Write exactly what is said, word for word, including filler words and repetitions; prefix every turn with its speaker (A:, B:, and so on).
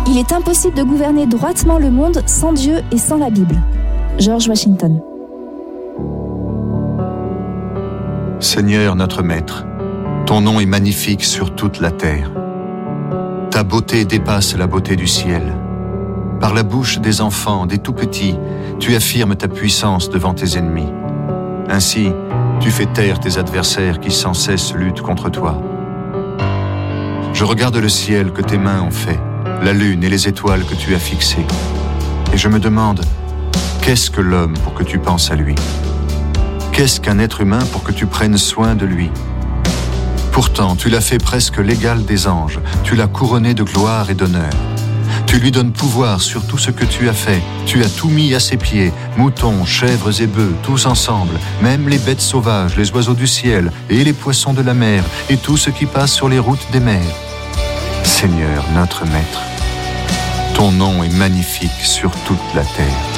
A: Il est impossible de gouverner droitement le monde sans Dieu et sans la Bible. George Washington.
B: Seigneur notre Maître, ton nom est magnifique sur toute la terre. Ta beauté dépasse la beauté du ciel. Par la bouche des enfants, des tout-petits, tu affirmes ta puissance devant tes ennemis. Ainsi, tu fais taire tes adversaires qui sans cesse luttent contre toi. Je regarde le ciel que tes mains ont fait, la lune et les étoiles que tu as fixées. Et je me demande, qu'est-ce que l'homme pour que tu penses à lui ? Qu'est-ce qu'un être humain pour que tu prennes soin de lui ? Pourtant, tu l'as fait presque l'égal des anges, tu l'as couronné de gloire et d'honneur. Tu lui donnes pouvoir sur tout ce que tu as fait. Tu as tout mis à ses pieds, moutons, chèvres et bœufs, tous ensemble, même les bêtes sauvages, les oiseaux du ciel et les poissons de la mer, et tout ce qui passe sur les routes des mers. Seigneur, notre Maître, ton nom est magnifique sur toute la terre.